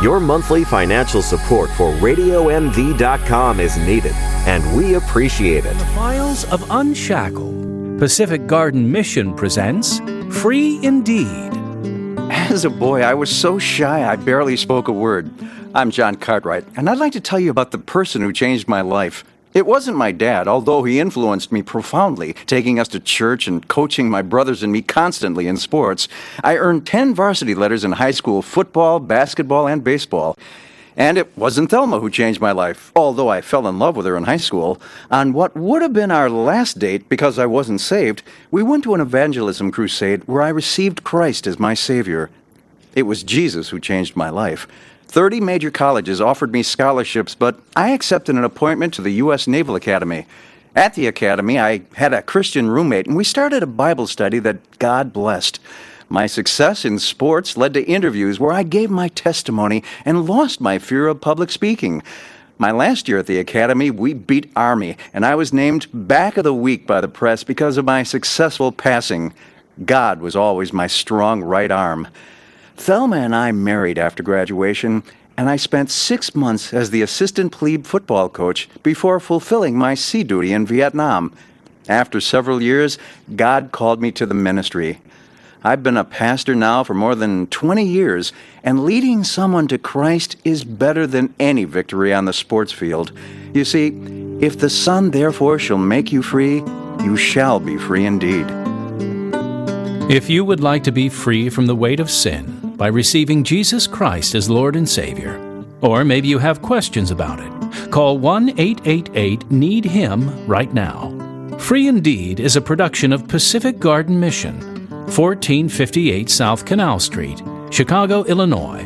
Your monthly financial support for RadioMV.com is needed, and we appreciate it. The Files of Unshackled, Pacific Garden Mission presents Free Indeed. As a boy, I was so shy I barely spoke a word. I'm John Cartwright, and I'd like to tell you about the person who changed my life. It wasn't my dad, although he influenced me profoundly, taking us to church and coaching my brothers and me constantly in sports. I earned 10 varsity letters in high school football, basketball, and baseball. And it wasn't Thelma who changed my life, although I fell in love with her in high school. On what would have been our last date, because I wasn't saved, we went to an evangelism crusade where I received Christ as my Savior. It was Jesus who changed my life. 30 major colleges offered me scholarships, but I accepted an appointment to the U.S. Naval Academy. At the academy, I had a Christian roommate, and we started a Bible study that God blessed. My success in sports led to interviews where I gave my testimony and lost my fear of public speaking. My last year at the academy, we beat Army, and I was named Back of the Week by the press because of my successful passing. God was always my strong right arm. Thelma and I married after graduation, and I spent 6 months as the assistant plebe football coach before fulfilling my sea duty in Vietnam. After several years, God called me to the ministry. I've been a pastor now for more than 20 years, and leading someone to Christ is better than any victory on the sports field. You see, if the Son therefore shall make you free, you shall be free indeed. If you would like to be free from the weight of sin by receiving Jesus Christ as Lord and Savior, or maybe you have questions about it, call 1-888-NEED-HIM right now. Free Indeed is a production of Pacific Garden Mission, 1458 South Canal Street, Chicago, Illinois,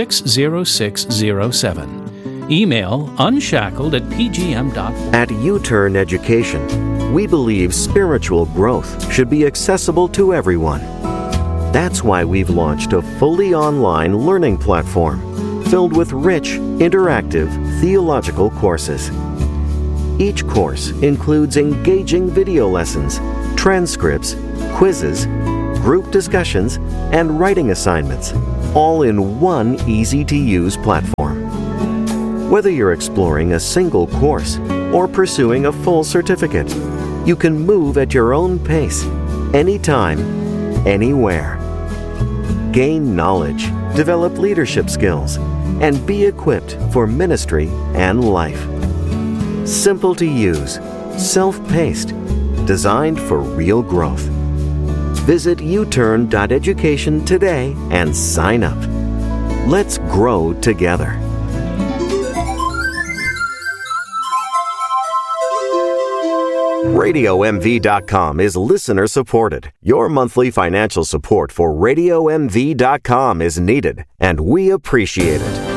60607. Email unshackled@pgm.org. At U-Turn Education, we believe spiritual growth should be accessible to everyone. That's why we've launched a fully online learning platform filled with rich, interactive theological courses. Each course includes engaging video lessons, transcripts, quizzes, group discussions, and writing assignments, all in one easy-to-use platform. Whether you're exploring a single course or pursuing a full certificate, you can move at your own pace, anytime, anywhere. Gain knowledge, develop leadership skills, and be equipped for ministry and life. Simple to use, self-paced, designed for real growth. Visit uturn.education today and sign up. Let's grow together. RadioMV.com is listener supported. Your monthly financial support for RadioMV.com is needed, and we appreciate it.